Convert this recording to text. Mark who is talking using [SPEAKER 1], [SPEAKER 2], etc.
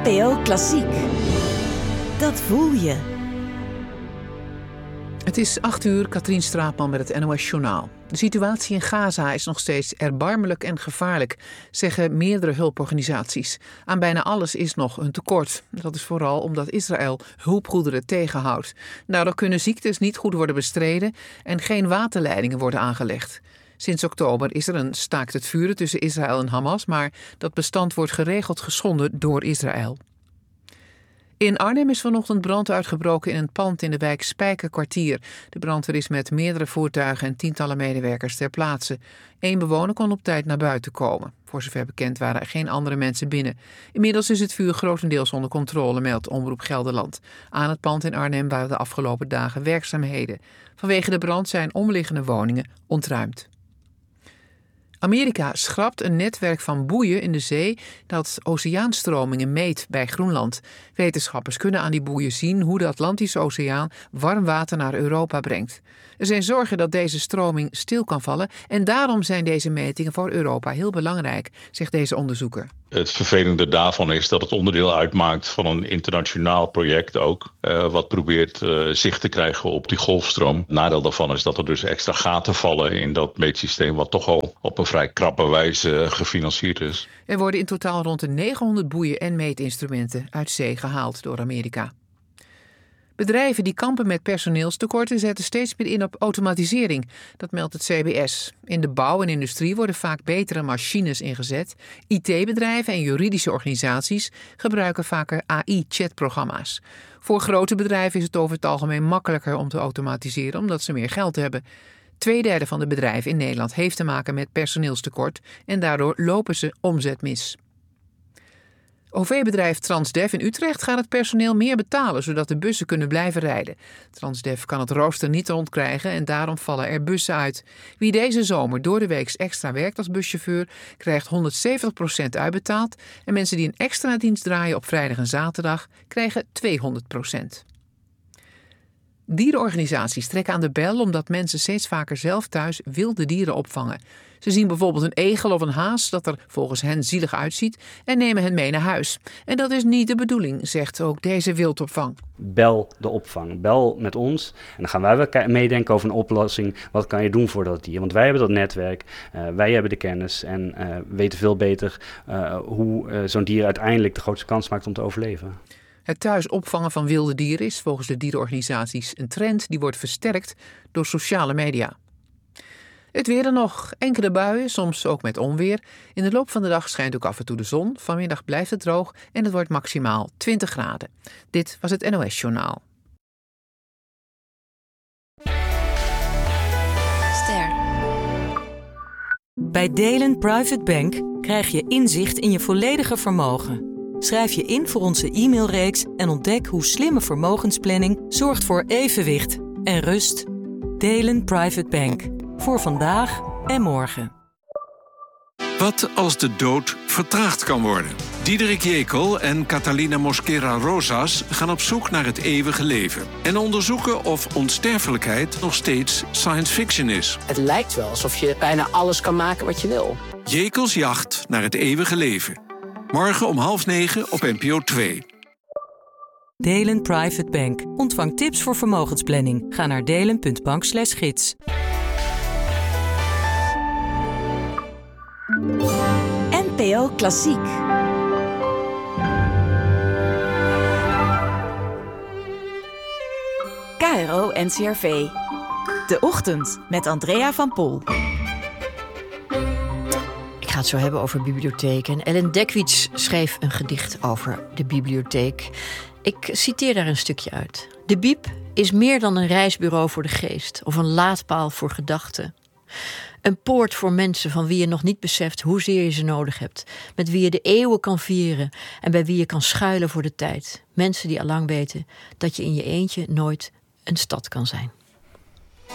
[SPEAKER 1] NPO Klassiek. Dat voel je.
[SPEAKER 2] Het is 8:00, Katrien Straatman met het NOS-journaal. De situatie in Gaza is nog steeds erbarmelijk en gevaarlijk, zeggen meerdere hulporganisaties. Aan bijna alles is nog een tekort. Dat is vooral omdat Israël hulpgoederen tegenhoudt. Daardoor kunnen ziektes niet goed worden bestreden en geen waterleidingen worden aangelegd. Sinds oktober is er een staakt het vuren tussen Israël en Hamas, maar dat bestand wordt geregeld geschonden door Israël. In Arnhem is vanochtend brand uitgebroken in een pand in de wijk Spijkerkwartier. De brandweer is met meerdere voertuigen en tientallen medewerkers ter plaatse. 1 bewoner kon op tijd naar buiten komen. Voor zover bekend waren er geen andere mensen binnen. Inmiddels is het vuur grotendeels onder controle, meldt Omroep Gelderland. Aan het pand in Arnhem waren de afgelopen dagen werkzaamheden. Vanwege de brand zijn omliggende woningen ontruimd. Amerika schrapt een netwerk van boeien in de zee dat oceaanstromingen meet bij Groenland. Wetenschappers kunnen aan die boeien zien hoe de Atlantische Oceaan warm water naar Europa brengt. Er zijn zorgen dat deze stroming stil kan vallen en daarom zijn deze metingen voor Europa heel belangrijk, zegt deze onderzoeker.
[SPEAKER 3] Het vervelende daarvan is dat het onderdeel uitmaakt van een internationaal project ook, wat probeert zicht te krijgen op die golfstroom. Het nadeel daarvan is dat er dus extra gaten vallen in dat meetsysteem wat toch al op een vrij krappe wijze gefinancierd is.
[SPEAKER 2] Er worden in totaal rond de 900 boeien en meetinstrumenten uit zee gehaald door Amerika. Bedrijven die kampen met personeelstekorten zetten steeds meer in op automatisering. Dat meldt het CBS. In de bouw en industrie worden vaak betere machines ingezet. IT-bedrijven en juridische organisaties gebruiken vaker AI-chatprogramma's. Voor grote bedrijven is het over het algemeen makkelijker om te automatiseren omdat ze meer geld hebben. 2/3 van de bedrijven in Nederland heeft te maken met personeelstekort en daardoor lopen ze omzet mis. OV-bedrijf Transdev in Utrecht gaat het personeel meer betalen, zodat de bussen kunnen blijven rijden. Transdev kan het rooster niet rondkrijgen en daarom vallen er bussen uit. Wie deze zomer door de week extra werkt als buschauffeur, krijgt 170% uitbetaald. En mensen die een extra dienst draaien op vrijdag en zaterdag, krijgen 200%. Dierenorganisaties trekken aan de bel omdat mensen steeds vaker zelf thuis wilde dieren opvangen. Ze zien bijvoorbeeld een egel of een haas dat er volgens hen zielig uitziet en nemen hen mee naar huis. En dat is niet de bedoeling, zegt ook deze wildopvang.
[SPEAKER 4] Bel de opvang, bel met ons en dan gaan wij meedenken over een oplossing. Wat kan je doen voor dat dier? Want wij hebben dat netwerk, wij hebben de kennis en weten veel beter hoe zo'n dier uiteindelijk de grootste kans maakt om te overleven.
[SPEAKER 2] Het thuis opvangen van wilde dieren is volgens de dierenorganisaties een trend die wordt versterkt door sociale media. Het weer dan nog. Enkele buien, soms ook met onweer. In de loop van de dag schijnt ook af en toe de zon. Vanmiddag blijft het droog en het wordt maximaal 20 graden. Dit was het NOS-journaal.
[SPEAKER 1] Ster.
[SPEAKER 5] Bij Delen Private Bank krijg je inzicht in je volledige vermogen. Schrijf je in voor onze e-mailreeks en ontdek hoe slimme vermogensplanning zorgt voor evenwicht en rust. Delen Private Bank. Voor vandaag en morgen.
[SPEAKER 6] Wat als de dood vertraagd kan worden? Diederik Jekyll en Catalina Mosquera Rosas gaan op zoek naar het eeuwige leven. En onderzoeken of onsterfelijkheid nog steeds science fiction is.
[SPEAKER 7] Het lijkt wel alsof je bijna alles kan maken wat je wil.
[SPEAKER 6] Jekylls jacht naar het eeuwige leven. Morgen om 8:30 op NPO 2.
[SPEAKER 5] Delen Private Bank. Ontvang tips voor vermogensplanning. Ga naar delen.bank/gids.
[SPEAKER 1] NPO Klassiek. KRO NCRV. De Ochtend met Andrea van Pol.
[SPEAKER 8] Ik ga het zo hebben over bibliotheken. Ellen Dekwits schreef een gedicht over de bibliotheek. Ik citeer daar een stukje uit. De Bieb is meer dan een reisbureau voor de geest of een laadpaal voor gedachten. Een poort voor mensen van wie je nog niet beseft hoezeer je ze nodig hebt. Met wie je de eeuwen kan vieren en bij wie je kan schuilen voor de tijd. Mensen die allang weten dat je in je eentje nooit een stad kan zijn.